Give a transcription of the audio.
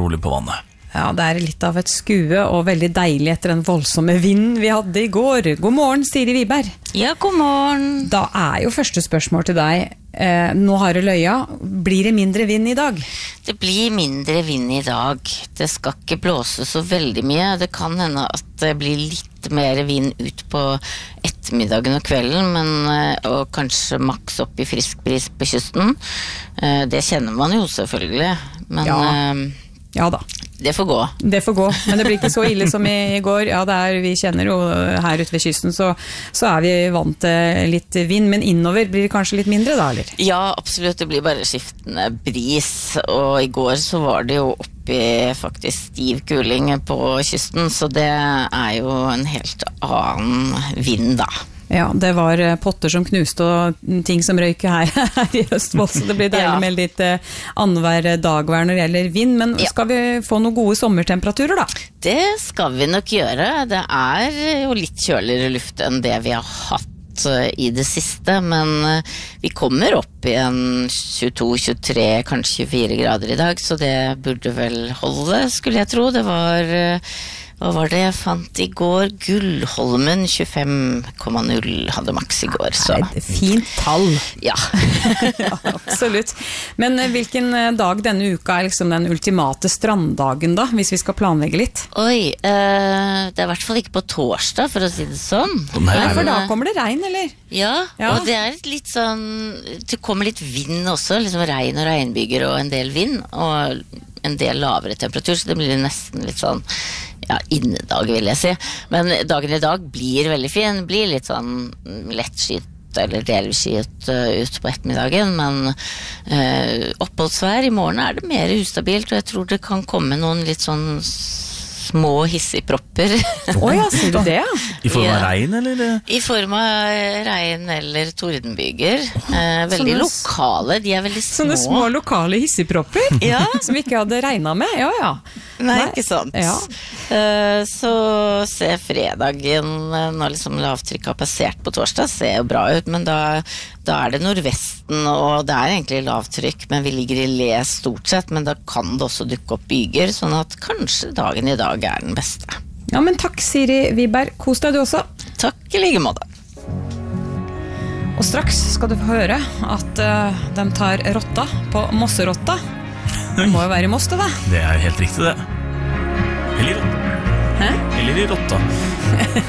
rolig på vannet. Ja, det litt av et skue og veldig deilig etter den voldsomme vinden vi hadde i går. God morgen, Siri Wiberg. Ja, god morgen. Da jo første spørsmål til deg. Nå har du løya. Blir det mindre vind i dag? Det blir mindre vind i dag. Det skal ikke blåse så veldig mye. Det kan hende at det blir litt mer vind ut på ettermiddagen og kvelden, og kanskje maks opp i frisk bris på kysten. Det kjenner man jo selvfølgelig. Men ja da. Det får gå. Det får gå, men det blir ikke så ille som i går. Ja, vi kjenner jo her ute ved kysten, så vi vant til litt vind, men innover blir det kanskje litt mindre da, eller? Ja, absolutt. Det blir bare skiftende bris, og i går så var det jo oppi faktisk stiv kuling på kysten, så det jo en helt annen vind da. Ja, det var potter som knuste og ting som røyk her i Østfold, så det blir deilig med litt annenhver dagvær når det gjelder vind, men skal vi få noen gode sommertemperaturer da? Det skal vi nok gjøre. Det jo litt kjøligere luft enn det vi har hatt i det siste, men vi kommer opp i en 22, 23, kanskje 24 grader i dag, så det burde vel holde, skulle jeg tro. Det hva var det jeg fant i går? Gullholmen 25,0 hadde maks i går. Så. Et fint tall. Ja. Ja, absolutt. Men hvilken dag denne uka liksom den ultimate stranddagen da, hvis vi skal planlegge litt? Oi, det I hvert fall ikke på torsdag, for å si det sånn. Nei, for da kommer det regn, eller? Ja, og det litt sånn, det kommer litt vind også, liksom regn og regnbyger og en del vind, og en del lavere temperatur, så det blir nesten litt sånn, innedag vil jeg si. Men dagen i dag blir veldig fin, blir litt sånn lettskyet eller delvis skyet ut på ettermiddagen, men oppholdsvær I morgen det mer ustabilt, og jeg tror det kan komme noen litt sånn små hissigpropper. Ja, sier du det? I form av regn, eller? I form av regn eller tordenbyger. Veldig lokale, de veldig små. Sånne små lokale hissigpropper? Ja. Som vi ikke hadde regnet med, ja. Nei, ikke sant. Ja. Så ser fredagen, når liksom lavtrykket har passert på torsdag, ser jo bra ut, men da det nordvesten, og det egentlig lavtrykk, men vi ligger I le stort sett, men da kan det også dukke opp byger, sånn at kanskje dagen I dag den beste. Ja, men takk Siri Wiberg, kos deg du også. Takk I like måte. Og straks skal du få høre at de tar rotta på Mosserotta. Det må jo være I Moss det da. Det helt riktig det. Eller I rotta. Hæ? Eller I rotta.